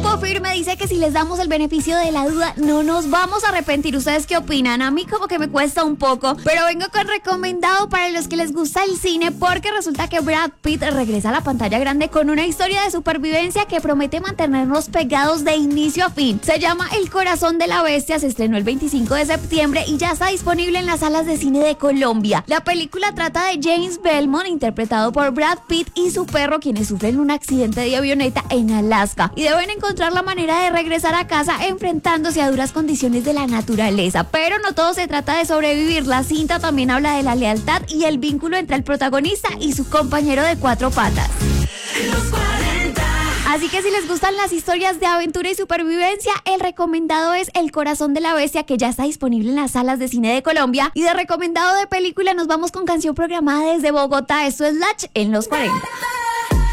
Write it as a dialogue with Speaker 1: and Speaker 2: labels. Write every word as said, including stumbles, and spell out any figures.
Speaker 1: Grupo Firme dice que si les damos el beneficio de la duda, no nos vamos a arrepentir. ¿Ustedes qué opinan? A mí como que me cuesta un poco, pero vengo con recomendado para los que les gusta el cine, porque resulta que Brad Pitt regresa a la pantalla grande con una historia de supervivencia que promete mantenernos pegados de inicio a fin. Se llama El Corazón de la Bestia, se estrenó el veinticinco de septiembre y ya está disponible en las salas de cine de Colombia. La película trata de James Belmont, interpretado por Brad Pitt, y su perro, quienes sufren un accidente de avioneta en Alaska y deben encontrar la manera de regresar a casa enfrentándose a duras condiciones de la naturaleza. Pero no todo se trata de sobrevivir. La cinta también habla de la lealtad y el vínculo entre el protagonista y su compañero de cuatro patas. Así que si les gustan las historias de aventura y supervivencia, el recomendado es El Corazón de la Bestia, que ya está disponible en las salas de cine de Colombia. Y de recomendado de película nos vamos con canción programada desde Bogotá. Esto es Latch en los cuarenta.